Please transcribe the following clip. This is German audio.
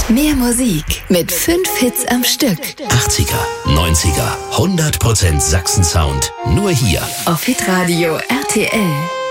Mehr Musik mit 5 Hits am Stück. 80er, 90er, 100% Sachsen-Sound. Nur hier Auf Hitradio RTL.